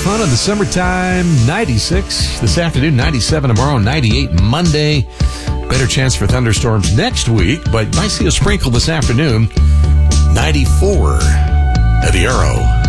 fun on the summertime. 96 this afternoon, 97 tomorrow, 98 Monday. Better chance for thunderstorms next week, but might see a sprinkle this afternoon. 94 at the Arrow.